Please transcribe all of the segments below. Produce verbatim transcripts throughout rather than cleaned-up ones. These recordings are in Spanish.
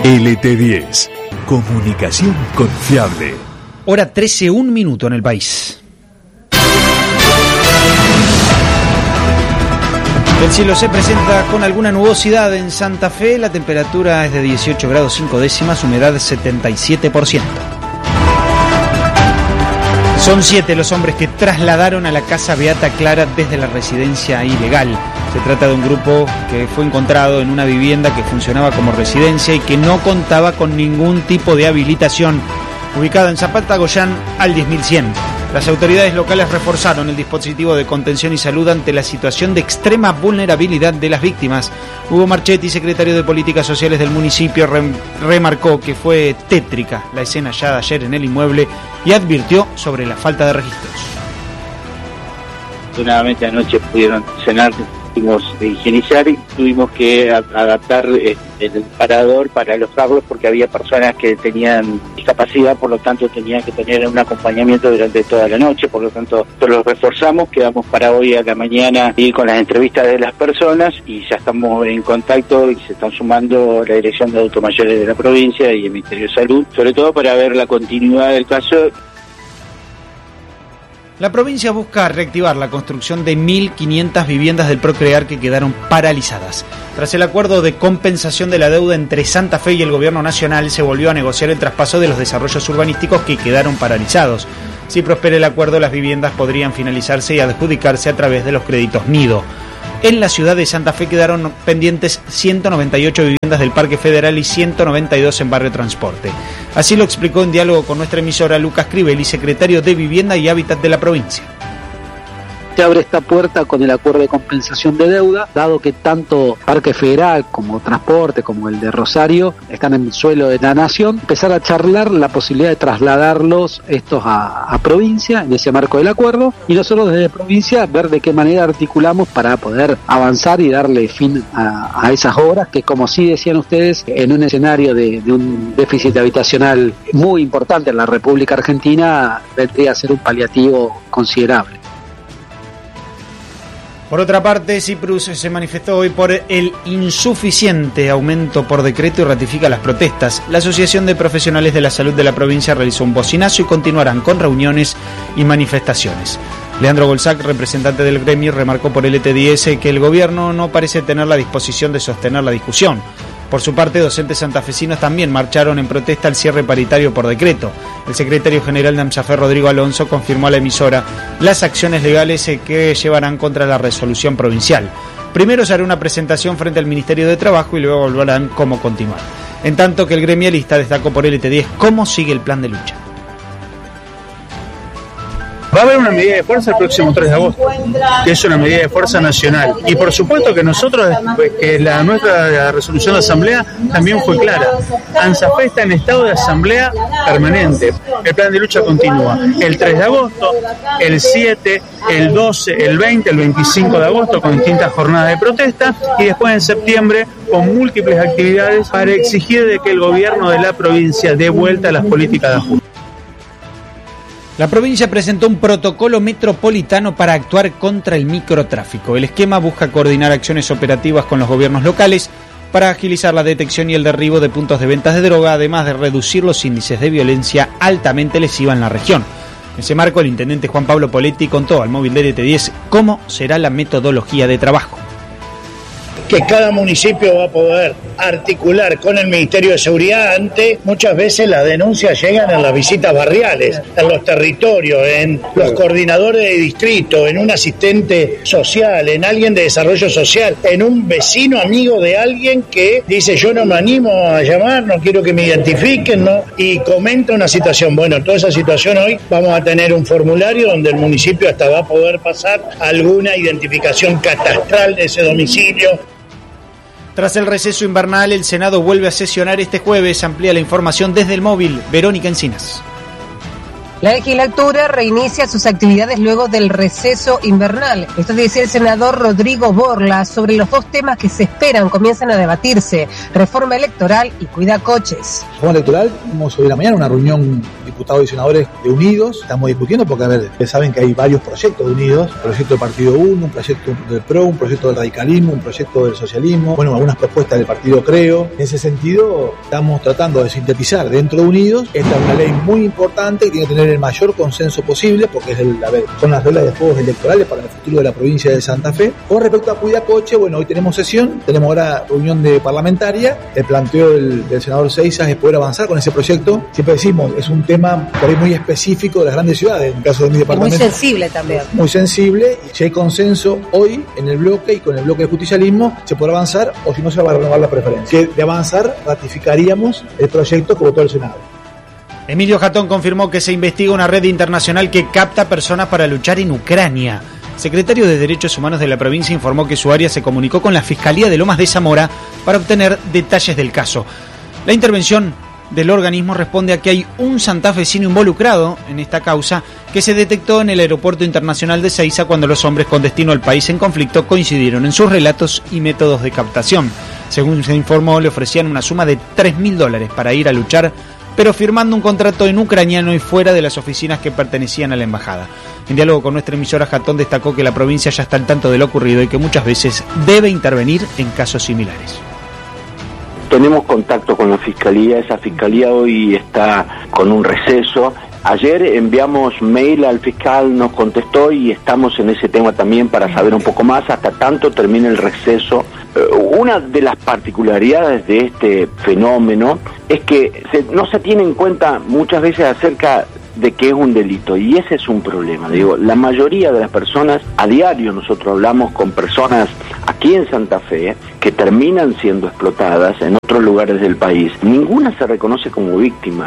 L T diez. Comunicación confiable. Hora trece, un minuto en el país. El cielo se presenta con alguna nubosidad en Santa Fe. La temperatura es de dieciocho grados cinco décimas, humedad setenta y siete por ciento. Son siete los hombres que trasladaron a la Casa Beata Clara desde la residencia ilegal. Se trata de un grupo que fue encontrado en una vivienda que funcionaba como residencia y que no contaba con ningún tipo de habilitación, ubicada en Zapata Goyán al diez mil cien. Las autoridades locales reforzaron el dispositivo de contención y salud ante la situación de extrema vulnerabilidad de las víctimas. Hugo Marchetti, secretario de Políticas Sociales del municipio, rem- remarcó que fue tétrica la escena hallada ayer en el inmueble y advirtió sobre la falta de registros. Nuevamente anoche pudieron cenar, tuvimos que higienizar y tuvimos que a- adaptar eh, el parador para alojarlos porque había personas que tenían discapacidad, por lo tanto tenían que tener un acompañamiento durante toda la noche, por lo tanto los reforzamos, quedamos para hoy a la mañana y con las entrevistas de las personas y ya estamos en contacto y se están sumando la Dirección de Adultos Mayores de la provincia y el Ministerio de Salud, sobre todo para ver la continuidad del caso. La provincia busca reactivar la construcción de mil quinientas viviendas del Procrear que quedaron paralizadas. Tras el acuerdo de compensación de la deuda entre Santa Fe y el Gobierno Nacional, se volvió a negociar el traspaso de los desarrollos urbanísticos que quedaron paralizados. Si prospera el acuerdo, las viviendas podrían finalizarse y adjudicarse a través de los créditos Nido. En la ciudad de Santa Fe quedaron pendientes ciento noventa y ocho viviendas del Parque Federal y ciento noventa y dos en Barrio Transporte. Así lo explicó en diálogo con nuestra emisora Lucas Crivelli, secretario de Vivienda y Hábitat de la provincia. Se abre esta puerta con el acuerdo de compensación de deuda, dado que tanto Parque Federal como Transporte, como el de Rosario, están en el suelo de la nación, empezar a charlar la posibilidad de trasladarlos estos a, a provincia, en ese marco del acuerdo, y nosotros desde provincia ver de qué manera articulamos para poder avanzar y darle fin a, a esas obras que, como sí decían ustedes, en un escenario de, de un déficit habitacional muy importante en la República Argentina, vendría a ser un paliativo considerable. Por otra parte, Ciprus se manifestó hoy por el insuficiente aumento por decreto y ratifica las protestas. La Asociación de Profesionales de la Salud de la provincia realizó un bocinazo y continuarán con reuniones y manifestaciones. Leandro Golzac, representante del gremio, remarcó por L T diez que el gobierno no parece tener la disposición de sostener la discusión. Por su parte, docentes santafesinos también marcharon en protesta al cierre paritario por decreto. El secretario general de AMSAFE, Rodrigo Alonso, confirmó a la emisora las acciones legales que llevarán contra la resolución provincial. Primero se hará una presentación frente al Ministerio de Trabajo y luego volverán cómo continuar. En tanto que el gremialista destacó por L T diez cómo sigue el plan de lucha. Va a haber una medida de fuerza el próximo tres de agosto, que es una medida de fuerza nacional. Y por supuesto que nosotros, que la nuestra la resolución de asamblea también fue clara. AMSAFE está en estado de asamblea permanente. El plan de lucha continúa. El tres de agosto, el siete, el doce, el veinte, el veinticinco de agosto con distintas jornadas de protesta y después en septiembre con múltiples actividades para exigir de que el gobierno de la provincia dé vuelta a las políticas de ajuste. La provincia presentó un protocolo metropolitano para actuar contra el microtráfico. El esquema busca coordinar acciones operativas con los gobiernos locales para agilizar la detección y el derribo de puntos de ventas de droga, además de reducir los índices de violencia altamente lesiva en la región. En ese marco, el intendente Juan Pablo Poletti contó al móvil de L T diez cómo será la metodología de trabajo. Que cada municipio va a poder articular con el Ministerio de Seguridad ante muchas veces las denuncias llegan en las visitas barriales, en los territorios, en los coordinadores de distrito, en un asistente social, en alguien de desarrollo social, en un vecino amigo de alguien que dice yo no me animo a llamar, no quiero que me identifiquen, ¿no? Y comenta una situación. Bueno, toda esa situación hoy vamos a tener un formulario donde el municipio hasta va a poder pasar alguna identificación catastral de ese domicilio. Tras el receso invernal, el Senado vuelve a sesionar este jueves. Amplía la información desde el móvil, Verónica Encinas. La legislatura reinicia sus actividades luego del receso invernal. Esto dice el senador Rodrigo Borla sobre los dos temas que se esperan comienzan a debatirse: reforma electoral y cuida coches. Reforma electoral, tenemos hoy en la mañana una reunión diputados y senadores de Unidos. Estamos discutiendo porque, a ver, ustedes saben que hay varios proyectos de Unidos: un proyecto del Partido Uno, un proyecto del P R O, un proyecto del radicalismo, un proyecto del socialismo, bueno, algunas propuestas del Partido Creo. En ese sentido, estamos tratando de sintetizar dentro de Unidos. Esta es una ley muy importante que tiene que tener el mayor consenso posible, porque es el, a ver, son las reglas de juegos electorales para el futuro de la provincia de Santa Fe. Con respecto a Cuidacoche, bueno, hoy tenemos sesión, tenemos ahora reunión de parlamentaria. El planteo del, del senador Seizas es poder avanzar con ese proyecto. Siempre decimos, es un tema por ahí muy específico de las grandes ciudades, en el caso de mi departamento. Muy sensible también. Muy sensible, y si hay consenso hoy en el bloque y con el bloque de justicialismo, se podrá avanzar, o si no se va a renovar la preferencia. Que de avanzar, ratificaríamos el proyecto que votó el Senado. Emilio Jatón confirmó que se investiga una red internacional que capta personas para luchar en Ucrania. El secretario de Derechos Humanos de la provincia informó que su área se comunicó con la Fiscalía de Lomas de Zamora para obtener detalles del caso. La intervención del organismo responde a que hay un santafesino involucrado en esta causa que se detectó en el Aeropuerto Internacional de Seiza cuando los hombres con destino al país en conflicto coincidieron en sus relatos y métodos de captación. Según se informó, le ofrecían una suma de tres mil dólares para ir a luchar, pero firmando un contrato en ucraniano y fuera de las oficinas que pertenecían a la embajada. En diálogo con nuestra emisora, Jatón destacó que la provincia ya está al tanto de lo ocurrido y que muchas veces debe intervenir en casos similares. Tenemos contacto con la Fiscalía, esa Fiscalía hoy está con un receso. Ayer enviamos mail al fiscal, nos contestó y estamos en ese tema también para saber un poco más, hasta tanto termine el receso. Una de las particularidades de este fenómeno es que se, no se tiene en cuenta muchas veces acerca de que es un delito, y ese es un problema. Digo, la mayoría de las personas, a diario nosotros hablamos con personas aquí en Santa Fe que terminan siendo explotadas en otros lugares del país. Ninguna se reconoce como víctima.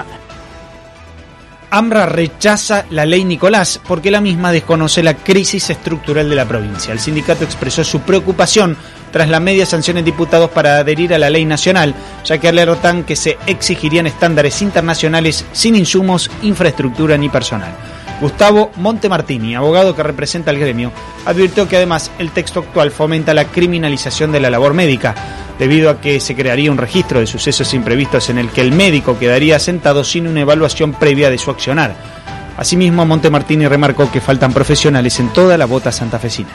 AMRA rechaza la ley Nicolás porque la misma desconoce la crisis estructural de la provincia. El sindicato expresó su preocupación tras la media sanción en diputados para adherir a la ley nacional, ya que alertan que se exigirían estándares internacionales sin insumos, infraestructura ni personal. Gustavo Montemartini, abogado que representa al gremio, advirtió que además el texto actual fomenta la criminalización de la labor médica, debido a que se crearía un registro de sucesos imprevistos en el que el médico quedaría sentado sin una evaluación previa de su accionar. Asimismo, Montemartini remarcó que faltan profesionales en toda la bota santafesina.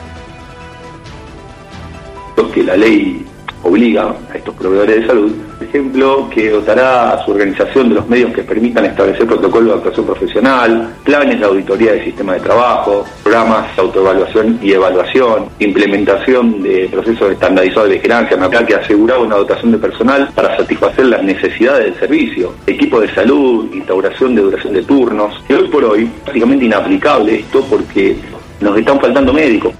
Que la ley obliga a estos proveedores de salud, por ejemplo, que dotará a su organización de los medios que permitan establecer protocolos de actuación profesional, planes de auditoría del sistema de trabajo, programas de autoevaluación y evaluación, implementación de procesos estandarizados de vigilancia, que aseguraba una dotación de personal para satisfacer las necesidades del servicio, equipo de salud, instauración de duración de turnos. Y hoy por hoy, prácticamente inaplicable esto porque nos están faltando médicos.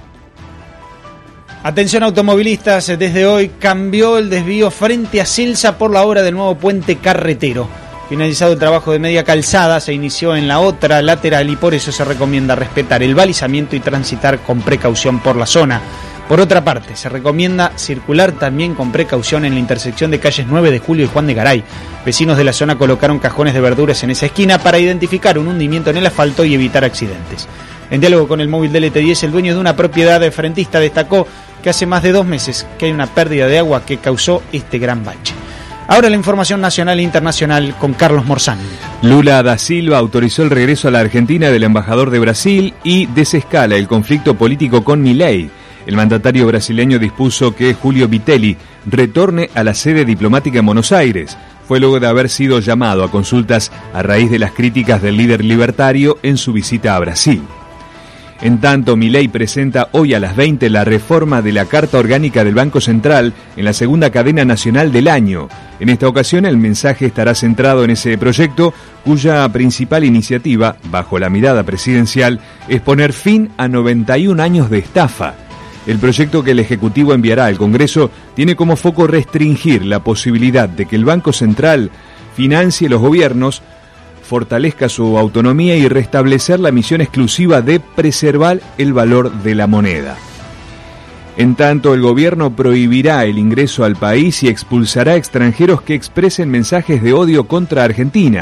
Atención automovilistas, desde hoy cambió el desvío frente a Silsa por la obra del nuevo puente carretero. Finalizado el trabajo de media calzada, se inició en la otra lateral y por eso se recomienda respetar el balizamiento y transitar con precaución por la zona. Por otra parte, se recomienda circular también con precaución en la intersección de calles nueve de julio y Juan de Garay. Vecinos de la zona colocaron cajones de verduras en esa esquina para identificar un hundimiento en el asfalto y evitar accidentes. En diálogo con el móvil de L T diez, el dueño de una propiedad de frentista destacó que hace más de dos meses que hay una pérdida de agua que causó este gran bache. Ahora la información nacional e internacional con Carlos Morzán. Lula da Silva autorizó el regreso a la Argentina del embajador de Brasil y desescala el conflicto político con Milei. El mandatario brasileño dispuso que Julio Vitelli retorne a la sede diplomática en Buenos Aires. Fue luego de haber sido llamado a consultas a raíz de las críticas del líder libertario en su visita a Brasil. En tanto, Milei presenta hoy a las veinte la reforma de la Carta Orgánica del Banco Central en la segunda cadena nacional del año. En esta ocasión, el mensaje estará centrado en ese proyecto, cuya principal iniciativa, bajo la mirada presidencial, es poner fin a noventa y un años de estafa. El proyecto que el Ejecutivo enviará al Congreso tiene como foco restringir la posibilidad de que el Banco Central financie los gobiernos, fortalezca su autonomía y restablecer la misión exclusiva de preservar el valor de la moneda. En tanto, el gobierno prohibirá el ingreso al país y expulsará a extranjeros que expresen mensajes de odio contra Argentina.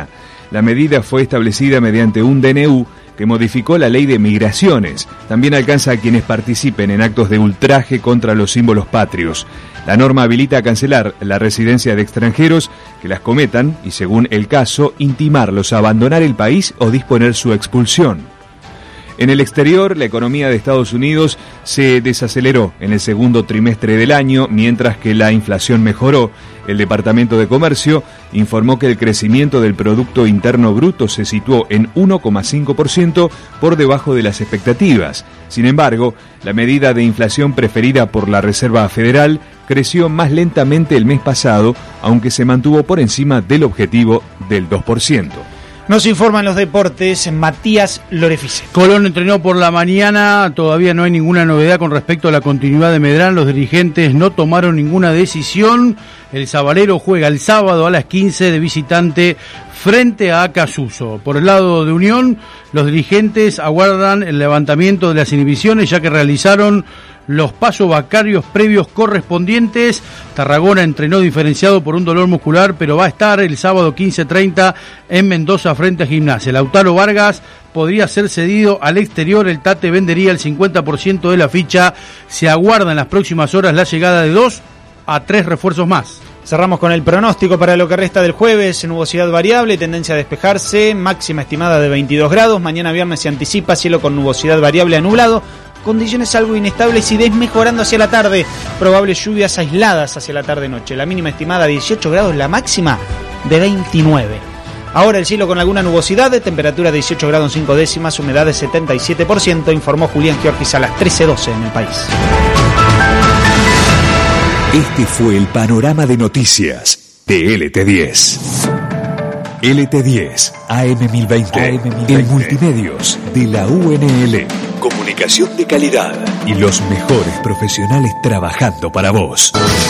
La medida fue establecida mediante un D N U que modificó la ley de migraciones. También alcanza a quienes participen en actos de ultraje contra los símbolos patrios. La norma habilita a cancelar la residencia de extranjeros que las cometan y, según el caso, intimarlos a abandonar el país o disponer su expulsión. En el exterior, la economía de Estados Unidos se desaceleró en el segundo trimestre del año, mientras que la inflación mejoró. El Departamento de Comercio informó que el crecimiento del Producto Interno Bruto se situó en uno coma cinco por ciento por debajo de las expectativas. Sin embargo, la medida de inflación preferida por la Reserva Federal creció más lentamente el mes pasado, aunque se mantuvo por encima del objetivo del dos por ciento. Nos informan los deportes Matías Lorefice. Colón entrenó por la mañana, todavía no hay ninguna novedad con respecto a la continuidad de Medrán, los dirigentes no tomaron ninguna decisión. El Sabalero juega el sábado a las quince de visitante frente a Acasuso. Por el lado de Unión, los dirigentes aguardan el levantamiento de las inhibiciones ya que realizaron los pasos vacarios previos correspondientes. Tarragona entrenó diferenciado por un dolor muscular, pero va a estar el sábado quince treinta en Mendoza frente a Gimnasia. Lautaro Vargas podría ser cedido al exterior, el Tate vendería el cincuenta por ciento de la ficha. Se aguarda en las próximas horas la llegada de dos a tres refuerzos más. Cerramos con el pronóstico para lo que resta del jueves. Nubosidad variable, tendencia a despejarse, máxima estimada de veintidós grados. Mañana viernes se anticipa cielo con nubosidad variable a nublado, condiciones algo inestables y desmejorando hacia la tarde, probables lluvias aisladas hacia la tarde-noche. La mínima estimada dieciocho grados, la máxima de veintinueve. Ahora el cielo con alguna nubosidad, temperatura dieciocho grados cinco décimas, humedad de setenta y siete por ciento, informó Julián Giorgis a las trece doce en el país. Este fue el panorama de noticias de L T diez. L T diez, A M mil veinte, A M mil veinte. El multimedios de la U N L. Comunicación de calidad y los mejores profesionales trabajando para vos.